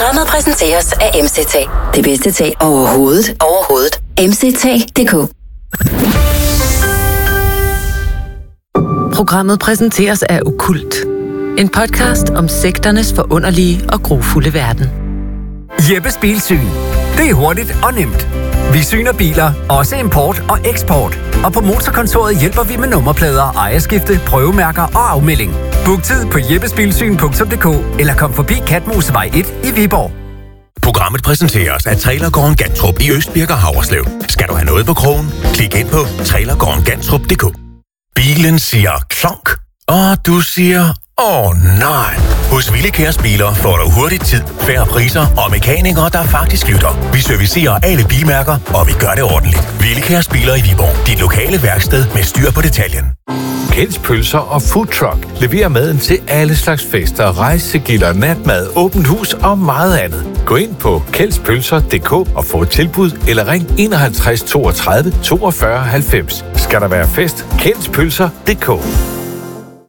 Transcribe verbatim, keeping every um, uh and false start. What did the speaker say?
Programmet præsenteres af M C T. Det bedste tag overhovedet. Overhovedet. M C T punktum d k. Programmet præsenteres af Okkult. En podcast om sekternes forunderlige og grufulde verden. Jeppes Bilsyn. Det er hurtigt og nemt. Vi syner biler, også import og eksport. Og på Motorkontoret hjælper vi med nummerplader, ejerskifte, prøvemærker og afmelding. Book tid på jeppesbilsyn punktum d k eller kom forbi Katmosevej et i Viborg. Programmet præsenteres af Trailergården Gantrup i Østbirk og Havreslev. Skal du have noget på krogen? Klik ind på trailergården gantrup punktum d k. Bilen siger klonk, og du siger åh nej. Hos Willekærs Biler får du hurtigt tid, færre priser og mekanikere, der faktisk lytter. Vi servicerer alle bilmærker, og vi gør det ordentligt. Willekærs Biler i Viborg. Dit lokale værksted med styr på detaljen. Kjelds Pølser og Food Truck leverer maden til alle slags fester, rejsegilder, natmad, åbent hus og meget andet. Gå ind på kjelds pølser punktum d k og få et tilbud, eller ring enoghalvtreds toogtredive toogfyrre halvfems. Skal der være fest? Kjelds Pølser punktum d k.